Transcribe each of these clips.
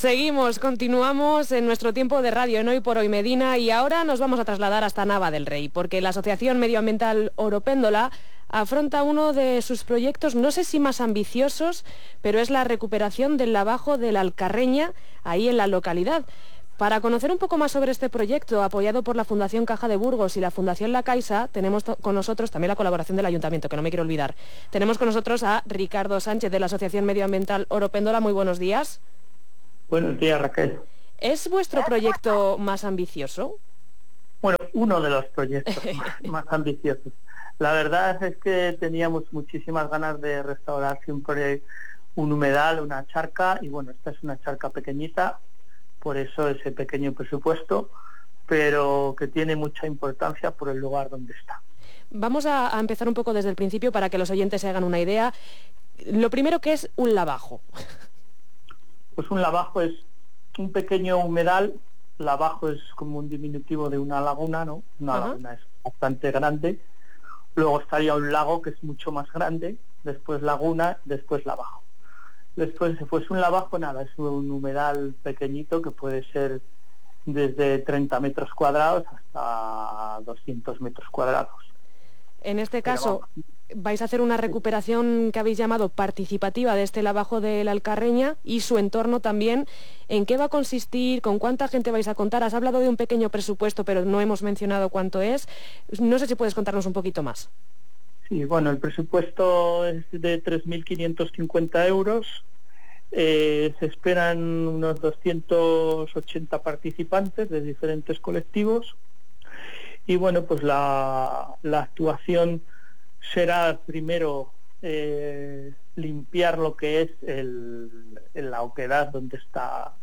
Seguimos, continuamos en nuestro tiempo de radio en Hoy por Hoy Medina y ahora nos vamos a trasladar hasta Nava del Rey, porque la Asociación Medioambiental Oropéndola afronta uno de sus proyectos, no sé si más ambiciosos, pero es la recuperación del lavajo de la Alcarreña, ahí en la localidad. Para conocer un poco más sobre este proyecto, apoyado por la Fundación Caja de Burgos y la Fundación La Caixa, tenemos con nosotros también la colaboración del Ayuntamiento, que no me quiero olvidar. Tenemos con nosotros a Ricardo Sánchez, de la Asociación Medioambiental Oropéndola. Muy buenos días. Buenos días, Raquel. ¿Es vuestro proyecto más ambicioso? Bueno, uno de los proyectos más ambiciosos. La verdad es que teníamos muchísimas ganas de restaurar siempre un humedal, una charca, y bueno, esta es una charca pequeñita, por eso ese pequeño presupuesto, pero que tiene mucha importancia por el lugar donde está. Vamos a empezar un poco desde el principio para que los oyentes se hagan una idea. Lo primero, ¿qué es un lavajo? Pues un lavajo es un pequeño humedal. Lavajo es como un diminutivo de una laguna, ¿no? Una laguna es bastante grande. Luego estaría un lago que es mucho más grande, después laguna, después lavajo. Después, si fuese un lavajo, nada, es un humedal pequeñito que puede ser desde 30 metros cuadrados hasta 200 metros cuadrados. En este caso, vais a hacer una recuperación que habéis llamado participativa de este lavajo de la Alcarreña y su entorno también. ¿En qué va a consistir? ¿Con cuánta gente vais a contar? Has hablado de un pequeño presupuesto, pero no hemos mencionado cuánto es. No sé si puedes contarnos un poquito más. Sí, bueno, el presupuesto es de 3.550 euros. Se esperan unos 280 participantes de diferentes colectivos. Y bueno, pues la actuación será primero limpiar lo que es la oquedad donde está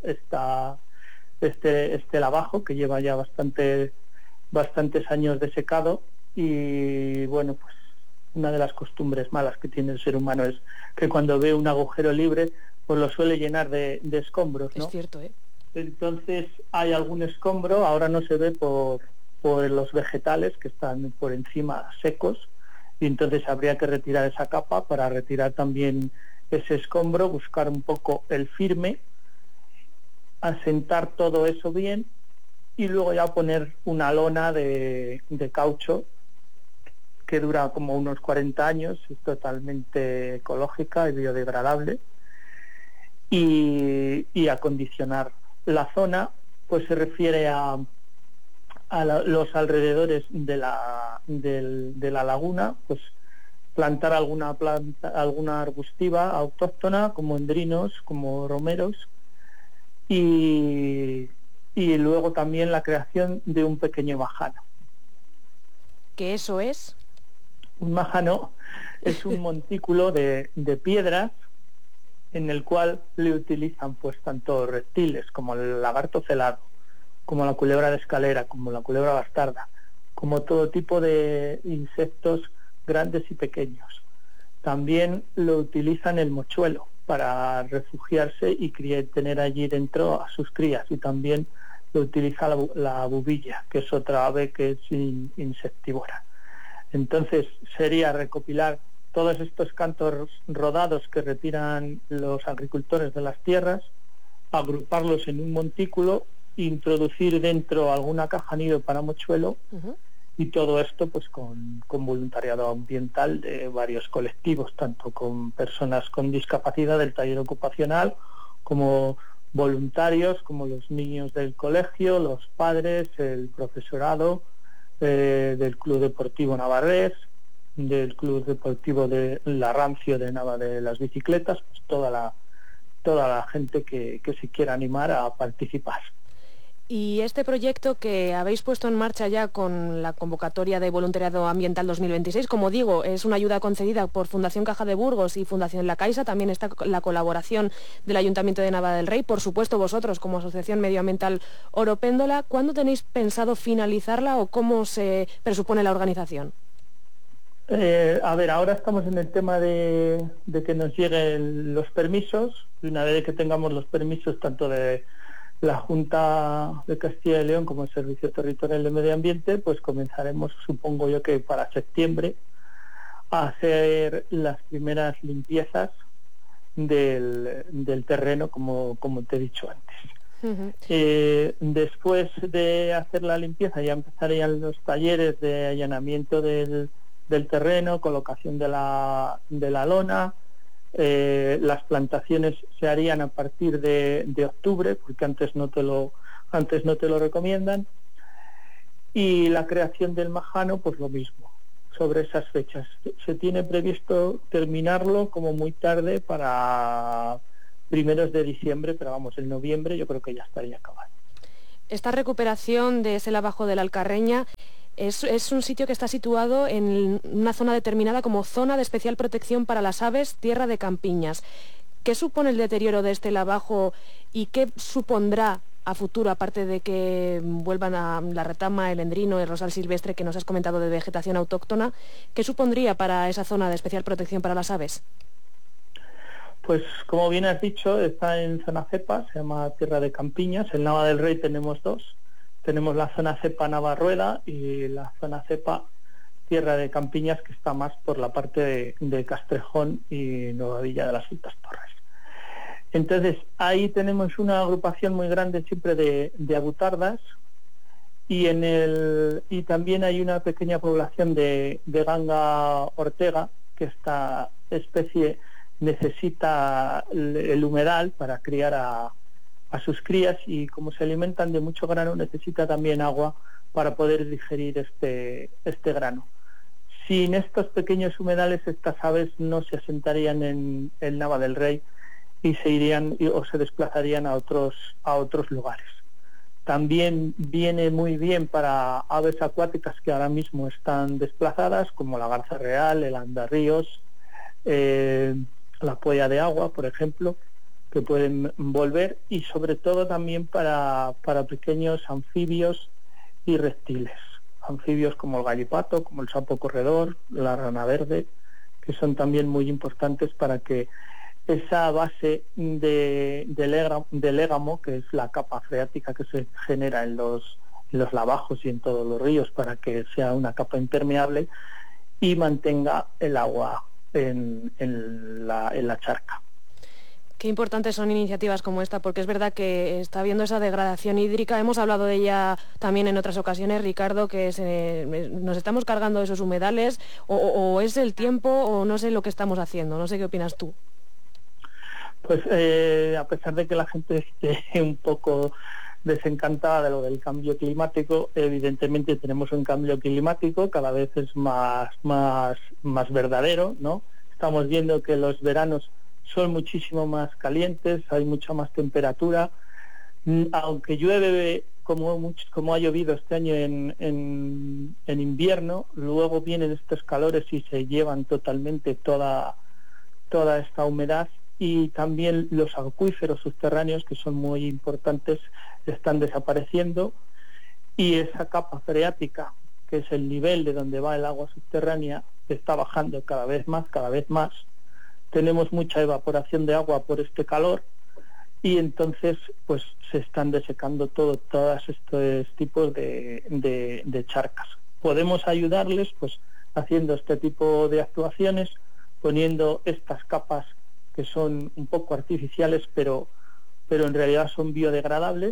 este lavajo, que lleva ya bastantes años de secado. Y bueno, pues una de las costumbres malas que tiene el ser humano es que cuando ve un agujero libre, pues lo suele llenar de escombros, ¿no? Es cierto, ¿eh? Entonces hay algún escombro, ahora no se ve por los vegetales que están por encima secos, y entonces habría que retirar esa capa para retirar también ese escombro, buscar un poco el firme, asentar todo eso bien y luego ya poner una lona de caucho que dura como unos 40 años, es totalmente ecológica y biodegradable, y acondicionar la zona. Pues se refiere a los alrededores de la laguna, pues plantar alguna arbustiva autóctona, como endrinos, como romeros, y luego también la creación de un pequeño majano. ¿Qué eso es? Un majano es un montículo de piedras en el cual le utilizan pues tanto reptiles como el lagarto celado, como la culebra de escalera, como la culebra bastarda, como todo tipo de insectos grandes y pequeños. También lo utilizan el mochuelo para refugiarse y tener allí dentro a sus crías, y también lo utiliza la bubilla, que es otra ave que es insectívora. Entonces sería recopilar todos estos cantos rodados que retiran los agricultores de las tierras, agruparlos en un montículo, introducir dentro alguna caja nido para mochuelo, y todo esto pues con voluntariado ambiental de varios colectivos, tanto con personas con discapacidad del taller ocupacional, como voluntarios, como los niños del colegio, los padres, el profesorado del Club Deportivo Navarrés, del Club Deportivo de La Rancio de Nava de las Bicicletas, pues toda la gente que se quiera animar a participar. Y este proyecto que habéis puesto en marcha ya con la convocatoria de Voluntariado Ambiental 2026, como digo, es una ayuda concedida por Fundación Caja de Burgos y Fundación La Caixa. También está la colaboración del Ayuntamiento de Nava del Rey, por supuesto vosotros como Asociación Medioambiental Oropéndola. ¿Cuándo tenéis pensado finalizarla o cómo se presupone la organización? A ver, ahora estamos en el tema de que nos lleguen los permisos, y una vez que tengamos los permisos tanto de la Junta de Castilla y León como el Servicio Territorial de Medio Ambiente, pues comenzaremos, supongo yo que para septiembre, a hacer las primeras limpiezas del terreno, como te he dicho antes. Uh-huh. Después de hacer la limpieza ya empezarían los talleres de allanamiento del terreno, colocación de la lona. Las plantaciones se harían a partir de octubre, porque antes no te lo recomiendan, y la creación del majano pues lo mismo, sobre esas fechas. Se tiene previsto terminarlo como muy tarde para primeros de diciembre, pero vamos, en noviembre yo creo que ya estaría acabado. Esta recuperación de ese lavajo de la Alcarreña es un sitio que está situado en una zona determinada como zona de especial protección para las aves, tierra de Campiñas. ¿Qué supone el deterioro de este lavajo y qué supondrá a futuro, aparte de que vuelvan a la retama, el endrino, el rosal silvestre que nos has comentado de vegetación autóctona? ¿Qué supondría para esa zona de especial protección para las aves? Pues como bien has dicho, está en zona cepa, se llama Tierra de Campiñas. En Nava del Rey tenemos dos. Tenemos la zona cepa Navarrueda y la zona cepa Tierra de Campiñas, que está más por la parte de Castrejón y Nueva Villa de las Altas Torres. Entonces, ahí tenemos una agrupación muy grande siempre de abutardas y también hay una pequeña población de ganga ortega, que esta especie necesita el humedal para criar a sus crías, y como se alimentan de mucho grano necesita también agua para poder digerir este grano. Sin estos pequeños humedales estas aves no se asentarían en Nava del Rey y se irían o se desplazarían a otros lugares. También viene muy bien para aves acuáticas que ahora mismo están desplazadas, como la garza real, el andarríos, la polla de agua, por ejemplo, que pueden volver, y sobre todo también para pequeños anfibios y reptiles. Anfibios como el gallipato, como el sapo corredor, la rana verde, que son también muy importantes para que esa base de légamo, que es la capa freática que se genera en los lavajos y en todos los ríos, para que sea una capa impermeable y mantenga el agua en la charca. Qué importantes son iniciativas como esta, porque es verdad que está habiendo esa degradación hídrica. Hemos hablado de ella también en otras ocasiones, Ricardo, que nos estamos cargando esos humedales, o es el tiempo, o no sé lo que estamos haciendo. No sé qué opinas tú. Pues a pesar de que la gente esté un poco desencantada de lo del cambio climático, evidentemente tenemos un cambio climático, cada vez es más verdadero, ¿no? Estamos viendo que los veranos son muchísimo más calientes, hay mucha más temperatura, aunque llueve como ha llovido este año en invierno, luego vienen estos calores y se llevan totalmente toda esta humedad, y también los acuíferos subterráneos, que son muy importantes, están desapareciendo, y esa capa freática, que es el nivel de donde va el agua subterránea, está bajando cada vez más. Tenemos mucha evaporación de agua por este calor, y entonces pues se están desecando todos estos tipos de charcas. Podemos ayudarles pues haciendo este tipo de actuaciones, poniendo estas capas que son un poco artificiales, pero en realidad son biodegradables,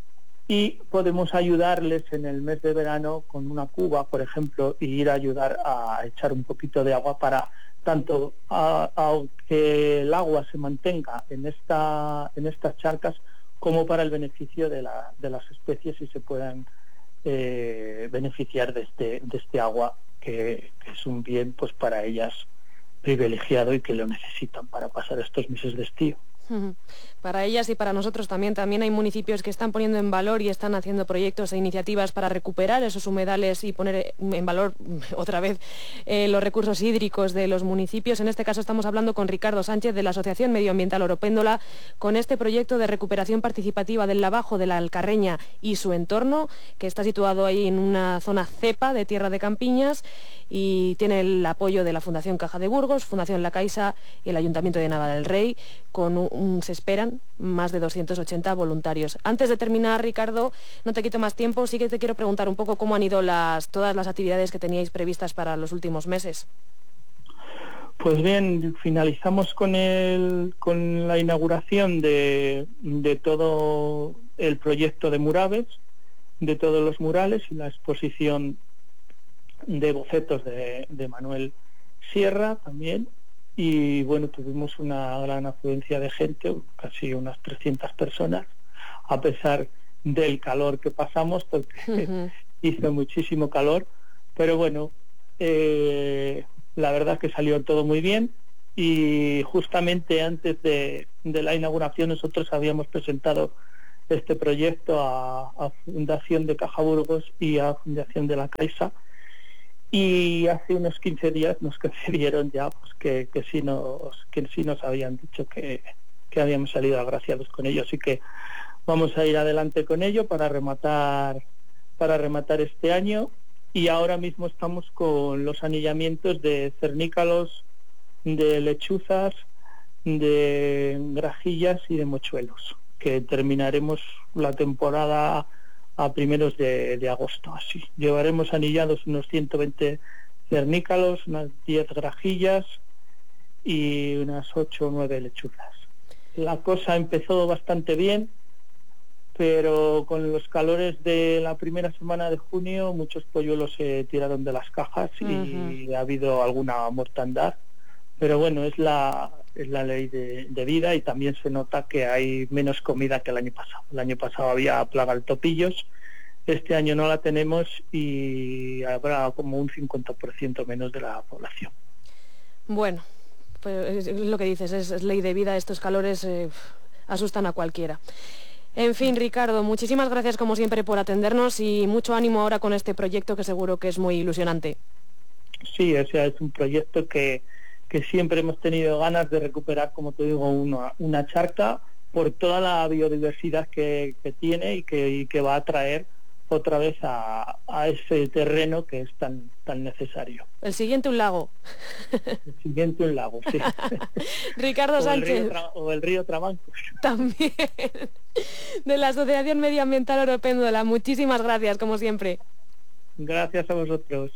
y podemos ayudarles en el mes de verano con una cuba, por ejemplo, y ir a ayudar a echar un poquito de agua para tanto a que el agua se mantenga en estas charcas, como para el beneficio de las especies y se puedan beneficiar de este agua, que es un bien pues para ellas privilegiado y que lo necesitan para pasar estos meses de estío. Para ellas y para nosotros también hay municipios que están poniendo en valor y están haciendo proyectos e iniciativas para recuperar esos humedales y poner en valor otra vez los recursos hídricos de los municipios. En este caso estamos hablando con Ricardo Sánchez de la Asociación Medioambiental Oropéndola, con este proyecto de recuperación participativa del lavajo de la Alcarreña y su entorno, que está situado ahí en una zona cepa de Tierra de Campiñas, y tiene el apoyo de la Fundación Caja de Burgos, Fundación La Caixa y el Ayuntamiento de Nava del Rey, se esperan más de 280 voluntarios. Antes de terminar, Ricardo, no te quito más tiempo, sí que te quiero preguntar un poco cómo han ido todas las actividades que teníais previstas para los últimos meses. Pues bien, finalizamos con la inauguración de todo el proyecto de Muraves, de todos los murales y la exposición de bocetos de Manuel Sierra también. Y bueno, tuvimos una gran afluencia de gente, casi unas 300 personas, a pesar del calor que pasamos, porque hizo muchísimo calor, pero bueno, la verdad es que salió todo muy bien. Y justamente antes de la inauguración nosotros habíamos presentado este proyecto a Fundación de Caja Burgos y a Fundación de la Caixa, y hace unos 15 días nos concedieron ya pues que sí nos habían dicho que habíamos salido agraciados con ello, así que vamos a ir adelante con ello para rematar este año. Y ahora mismo estamos con los anillamientos de cernícalos, de lechuzas, de grajillas y de mochuelos, que terminaremos la temporada a primeros de agosto, así. Llevaremos anillados unos 120 cernícalos, unas 10 grajillas y unas 8 o 9 lechuzas. La cosa empezó bastante bien, pero con los calores de la primera semana de junio muchos polluelos se tiraron de las cajas y ha habido alguna mortandad. Pero bueno, es la ley de vida, y también se nota que hay menos comida que el año pasado. El año pasado había plaga de topillos, este año no la tenemos y habrá como un 50% menos de la población. Bueno, pues es lo que dices, es ley de vida, estos calores asustan a cualquiera. En fin, Ricardo, muchísimas gracias como siempre por atendernos y mucho ánimo ahora con este proyecto que seguro que es muy ilusionante. Sí, o sea, es un proyecto que siempre hemos tenido ganas de recuperar, como te digo, una charca por toda la biodiversidad que tiene y que va a traer otra vez a ese terreno que es tan necesario. El siguiente un lago. El siguiente un lago, sí. Ricardo Sánchez. O el río Trabancos. También. De la Asociación Medioambiental Oropéndola. Muchísimas gracias, como siempre. Gracias a vosotros.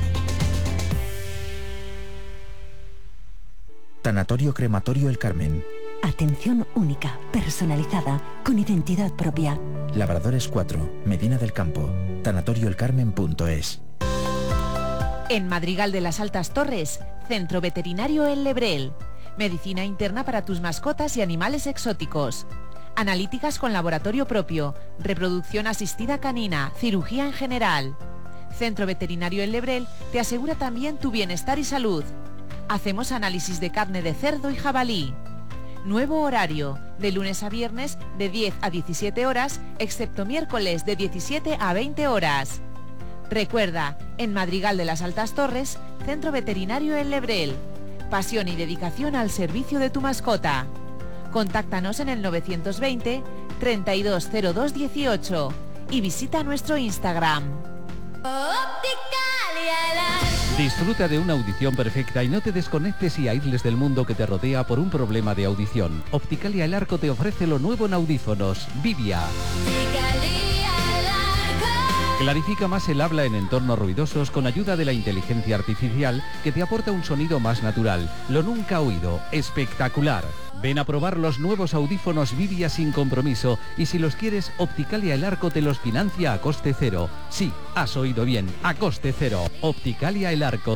Tanatorio Crematorio El Carmen. Atención única, personalizada, con identidad propia. Labradores 4, Medina del Campo. Tanatorioelcarmen.es. En Madrigal de las Altas Torres, Centro Veterinario El Lebrel. Medicina interna para tus mascotas y animales exóticos. Analíticas con laboratorio propio, reproducción asistida canina, cirugía en general. Centro Veterinario El Lebrel te asegura también tu bienestar y salud. Hacemos análisis de carne de cerdo y jabalí. Nuevo horario, de lunes a viernes de 10 a 17 horas, excepto miércoles de 17 a 20 horas. Recuerda, en Madrigal de las Altas Torres, Centro Veterinario El Lebrel. Pasión y dedicación al servicio de tu mascota. Contáctanos en el 920 320218 y visita nuestro Instagram. Disfruta de una audición perfecta y no te desconectes y aísles del mundo que te rodea por un problema de audición. Opticalia El Arco te ofrece lo nuevo en audífonos, Vivia. Clarifica más el habla en entornos ruidosos con ayuda de la inteligencia artificial que te aporta un sonido más natural, lo nunca oído, espectacular. Ven a probar los nuevos audífonos Vivia sin compromiso y si los quieres, Opticalia El Arco te los financia a coste cero. Sí, has oído bien, a coste cero. Opticalia El Arco.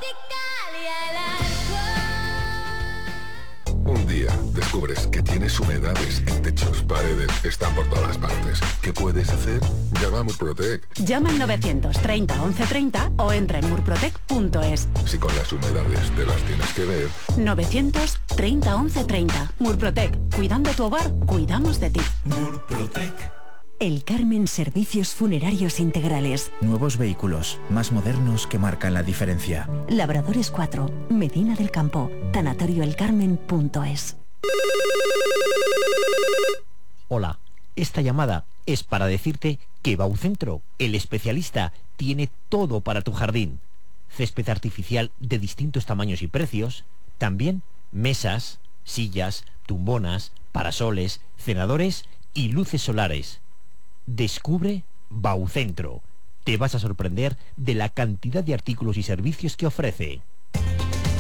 Un día descubres que tienes humedades en techos, paredes, están por todas partes. ¿Qué puedes hacer? Llama a Murprotec. Llama al 930 1130 o entra en murprotec.es. Si con las humedades te las tienes que ver. 930 1130. Murprotec. Cuidando tu hogar, cuidamos de ti. Murprotec. El Carmen Servicios Funerarios Integrales. Nuevos vehículos, más modernos que marcan la diferencia. Labradores 4, Medina del Campo. Tanatorioelcarmen.es. Hola, esta llamada es para decirte que Baucentro, el especialista, tiene todo para tu jardín. Césped artificial de distintos tamaños y precios, también mesas, sillas, tumbonas, parasoles, cenadores y luces solares. Descubre Baucentro. Te vas a sorprender de la cantidad de artículos y servicios que ofrece.